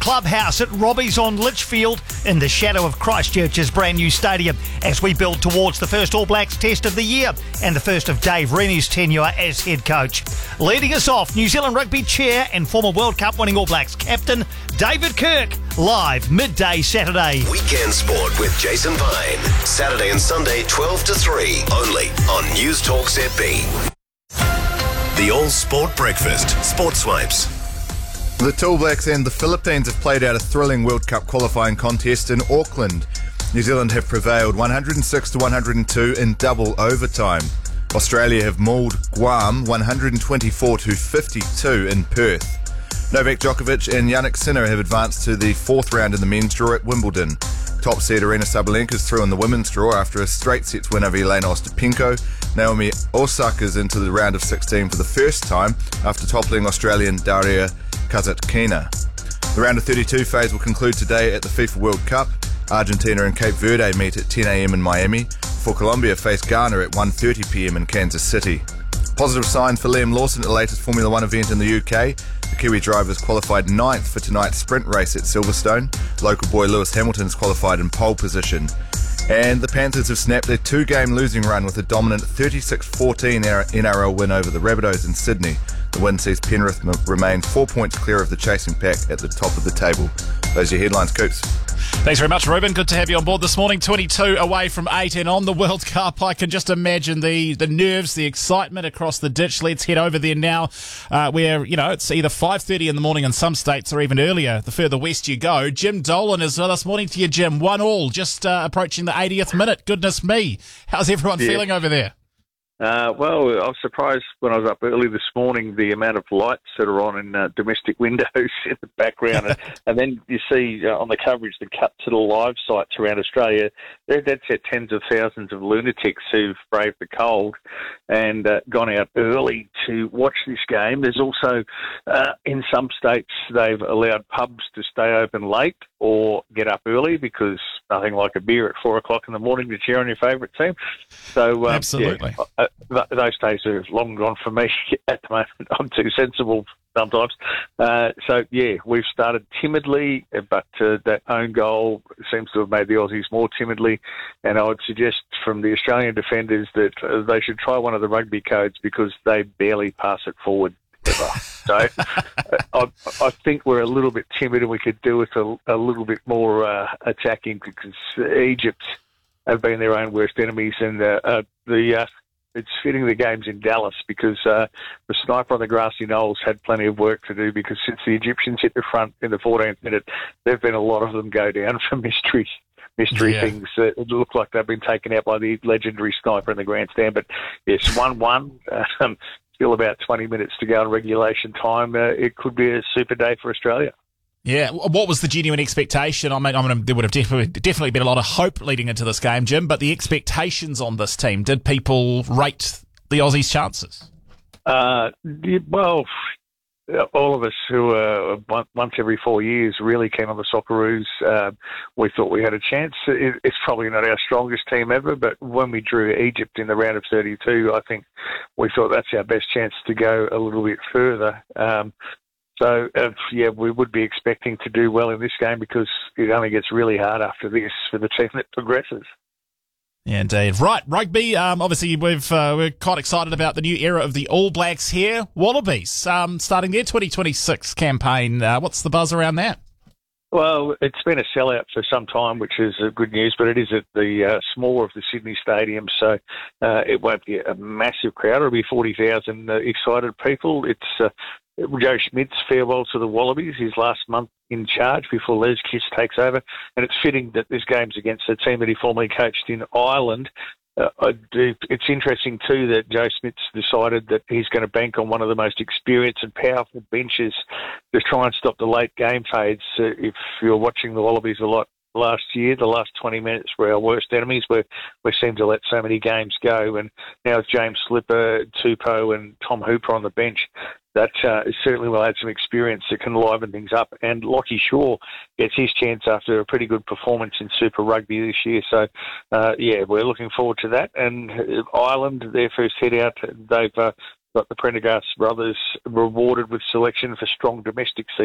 Clubhouse at Robbie's on Litchfield in the shadow of Christchurch's brand new stadium as we build towards the first All Blacks test of the year and the first of Dave Rennie's tenure as head coach. Leading us off, New Zealand Rugby chair and former World Cup winning All Blacks captain David Kirk, live midday Saturday. Weekend Sport with Jason Pine. Saturday and Sunday 12 to 3 only on News Talk ZB. The All Sport Breakfast. Sport Swipes. The All Blacks and the Philippines have played out a thrilling World Cup qualifying contest in Auckland. New Zealand have prevailed 106 to 102 in double overtime. Australia have mauled Guam 124 to 52 in Perth. Novak Djokovic and Jannik Sinner have advanced to the fourth round in the men's draw at Wimbledon. Top seed Aryna Sabalenka is through in the women's draw after a straight sets win over Elena Ostapenko. Naomi Osaka's into the round of 16 for the first time after toppling Australian Daria Kasatkina. The round of 32 phase will conclude today at the FIFA World Cup. Argentina and Cape Verde meet at 10 a.m. in Miami, before Colombia face Ghana at 1:30 p.m. in Kansas City. Positive signs for Liam Lawson at the latest Formula One event in the UK. The Kiwi driver is qualified 9th for tonight's sprint race at Silverstone. Local boy Lewis Hamilton is qualified in pole position. And the Panthers have snapped their two-game losing run with a dominant 36-14 NRL win over the Rabbitohs in Sydney. The win sees Penrith remain 4 points clear of the chasing pack at the top of the table. Those are your headlines, Coops. Thanks very much, Ruben. Good to have you on board this morning. 22 away from 8 and on the World Cup. I can just imagine the nerves, the excitement across the ditch. Let's head over there now where, it's either 5:30 in the morning in some states or even earlier, the further west you go. Jim Dolan is with us. Morning to you, Jim. 1-1, just approaching the 80th minute. Goodness me. How's everyone feeling over there? Well, I was surprised when I was up early this morning, the amount of lights that are on in domestic windows in the background. and then you see on the coverage the cut to the live sites around Australia. That's at tens of thousands of lunatics who've braved the cold and gone out early to watch this game. There's also, in some states, they've allowed pubs to stay open late or get up early because nothing like a beer at 4 o'clock in the morning to cheer on your favourite team. So, absolutely. Those days are long gone for me at the moment. I'm too sensible sometimes. We've started timidly, but that own goal seems to have made the Aussies more timidly. And I would suggest from the Australian defenders that they should try one of the rugby codes because they barely pass it forward ever. So I think we're a little bit timid and we could do with a little bit more attacking because Egypt have been their own worst enemies and it's fitting the games in Dallas because the sniper on the grassy knolls had plenty of work to do because since the Egyptians hit the front in the 14th minute, there have been a lot of them go down for mystery things. It look like they've been taken out by the legendary sniper in the grandstand. But yes, 1-1. Still about 20 minutes to go in regulation time. It could be a super day for Australia. Yeah, what was the genuine expectation? I mean, there would have definitely been a lot of hope leading into this game, Jim, but the expectations on this team, did people rate the Aussies' chances? Well, all of us who are once every 4 years really keen on the Socceroos, we thought we had a chance. It's probably not our strongest team ever, but when we drew Egypt in the round of 32, I think we thought that's our best chance to go a little bit further. We would be expecting to do well in this game because it only gets really hard after this for the team that progresses. Yeah, indeed. Right, rugby. Obviously, we're quite excited about the new era of the All Blacks here. Wallabies starting their 2026 campaign. What's the buzz around that? Well, it's been a sellout for some time, which is good news, but it is at the smaller of the Sydney Stadium, so it won't be a massive crowd. It'll be 40,000 excited people. It's Joe Schmidt's farewell to the Wallabies, his last month in charge before Les Kiss takes over, and it's fitting that this game's against a team that he formerly coached in Ireland. It's interesting too that Joe Schmidt's decided that he's going to bank on one of the most experienced and powerful benches to try and stop the late game fades. If you're watching the Wallabies a lot last year, the last 20 minutes were our worst enemies. We seem to let so many games go, and now with James Slipper, Tupou and Tom Hooper on the bench, that certainly will add some experience that can liven things up. And Lockie Shaw gets his chance after a pretty good performance in Super Rugby this year. So, we're looking forward to that. And Ireland, their first head out, they've got the Prendergast brothers rewarded with selection for strong domestic